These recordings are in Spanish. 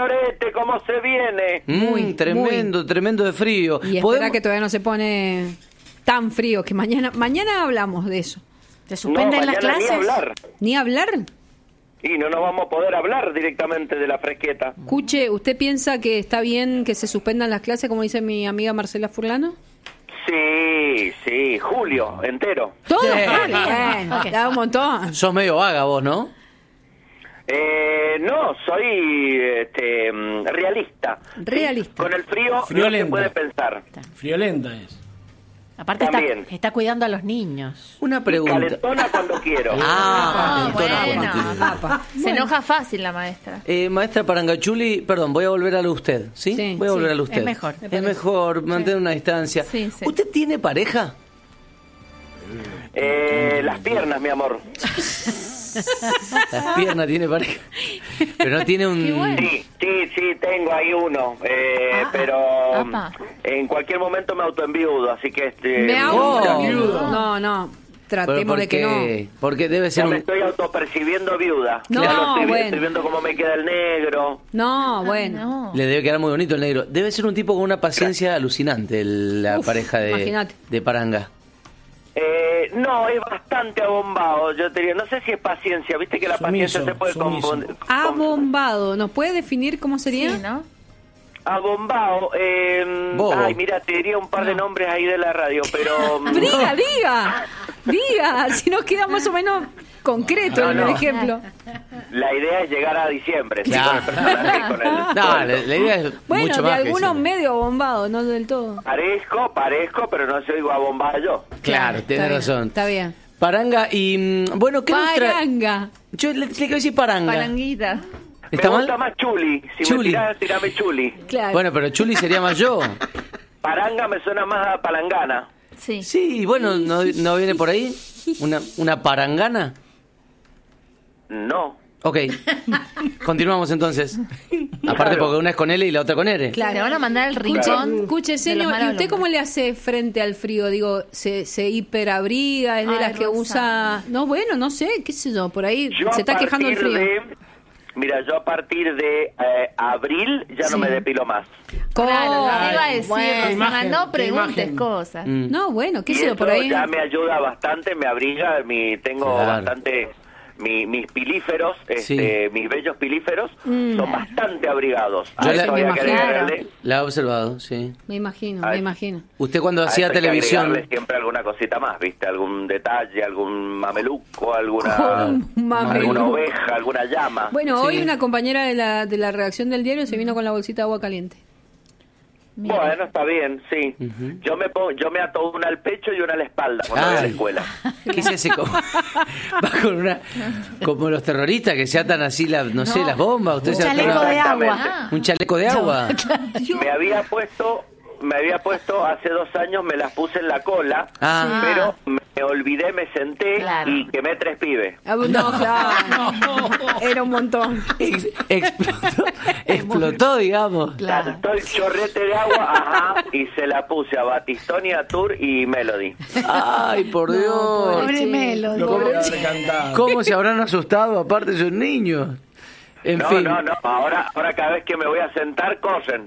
Florete, ¿cómo se viene? Tremendo de frío. Y espera que todavía no se pone tan frío, que mañana hablamos de eso. ¿Te suspenden las clases? ¿Ni hablar? Y no nos vamos a poder hablar directamente de la fresqueta. Escuche, ¿usted piensa que está bien que se suspendan las clases, como dice mi amiga Marcela Furlano? Sí, julio, entero. ¿Todo? Bueno, da un montón. Sos medio vaga vos, ¿no? No, soy realista. Realista. Con el frío Friolenta. no se puede pensar. Friolenta es. Aparte está cuidando a los niños. Una pregunta. Calentona cuando quiero. Se enoja fácil la maestra. Maestra Parangachuli, perdón, voy a volver a lo usted, ¿sí? Sí, voy a volver a lo usted. Es mejor. Es mejor mantener una distancia. Sí. ¿Usted tiene pareja? Las piernas, mi amor. Las piernas tiene pareja. Pero no tiene un... Sí, tengo ahí uno. Pero en cualquier momento me autoenviudo, así que... No. Tratemos de que no. Porque debe ser me estoy autopercibiendo viuda. No, estoy viendo cómo me queda el negro. No, bueno. Le debe quedar muy bonito el negro. Debe ser un tipo con una paciencia alucinante, la pareja de Paranga. No, es bastante abombado. Yo te diría, no sé si es paciencia, viste que la paciencia se puede confundir. Abombado, ¿nos puede definir cómo sería? Sí, ¿no? Abombado, ay, mira, te diría un par de nombres ahí de la radio, pero... Diga, si nos queda más o menos concreto en el ejemplo. La idea es llegar a diciembre. Claro. La idea es bueno, mucho de más algunos medio abombado, no del todo. Parezco, pero no soy abombado yo. Claro, tenés razón. Está bien. Paranga y... bueno, ¿qué nos trae? Paranga. Yo le quiero decir Paranga. Paranguita. ¿Está me mal? gusta más Chuli. Si Chuli. me tirás, tirame Chuli. Claro. Bueno, pero Chuli sería más yo. Paranga me suena más a palangana. Sí. Sí, bueno, ¿no viene por ahí? ¿Una parangana? No. Ok. Continuamos entonces. Aparte porque una es con L y la otra con R. Claro. Le van a mandar el rincón. Escuche, señor, ¿y usted cómo le hace frente al frío? Digo, ¿se hiperabriga? ¿Es de las que usa...? No, bueno, no sé, qué sé yo, por ahí se está quejando del frío. Mira, yo a partir de abril ya no me depilo más. Claro, te iba a decir, Rosana, no qué preguntes imagen. cosas. No, bueno, qué sé yo, eso por ahí. ya me ayuda bastante, me abriga, tengo bastante... Mis pilíferos, mis bellos pilíferos, son bastante abrigados. Yo la he observado, sí. Me imagino. Usted cuando hacía televisión... siempre alguna cosita más, ¿viste? Algún detalle, algún mameluco, alguna oveja, alguna llama. Bueno, hoy una compañera de la redacción del diario se vino con la bolsita de agua caliente. Mira. Bueno, está bien, sí. Yo me ato una al pecho y una a la espalda cuando voy a la escuela. ¿Qué se hace? Va con como los terroristas que se atan así las bombas. Usted Un se chaleco ata de agua. un chaleco de agua. Me había puesto hace 2 años, me las puse en la cola, pero me olvidé, me senté y quemé 3 pibes. No, claro. Era un montón. Explotó, digamos. Claro. El chorrete de agua, y se la puse a Batistoni, a Tour y Melody. Ay, por Dios. Pobre Melody. ¿Cómo se habrán asustado aparte esos niños? En fin. No. Ahora cada vez que me voy a sentar, cosen.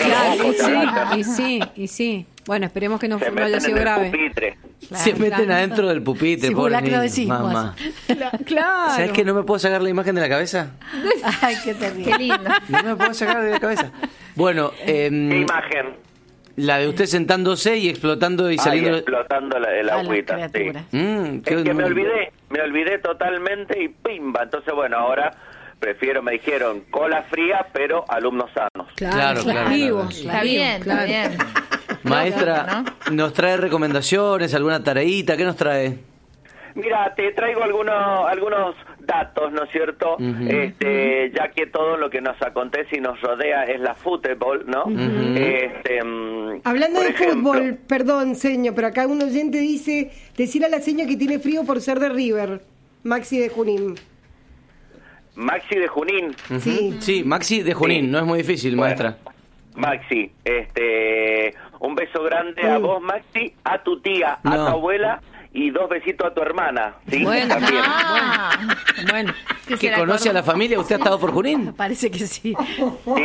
Y sí. Bueno, esperemos que no se haya sido grave. Pupitre. Se meten adentro del pupitre, pobre niño. Mamá. Claro. ¿Sabes que no me puedo sacar la imagen de la cabeza? Ay, qué terrible. Qué lindo. No me puedo sacar de la cabeza. Bueno, ¿Qué imagen? La de usted sentándose y explotando y saliendo... explotando el agüita, sí. Es que me olvidé totalmente y pimba. Entonces, bueno, ahora me dijeron, cola fría, pero alumnos sanos. Claro. Vivos. Está bien. Maestra, ¿nos trae recomendaciones, alguna tareita? ¿Qué nos trae? Mira, te traigo algunos datos, ¿no es cierto? Ya que todo lo que nos acontece y nos rodea es la fútbol, ¿no? Hablando de fútbol, perdón, señor, pero acá un oyente dice, decirle a la señora que tiene frío por ser de River, Maxi de Junín. Maxi de Junín. Sí, Maxi de Junín, no es muy difícil, maestra. Maxi, un beso grande a vos, Maxi, a tu tía, a tu abuela y 2 besitos a tu hermana, ¿sí? Bueno, también. Bueno. ¿Que conoce a la familia? ¿Usted ha estado por Junín? Parece que sí.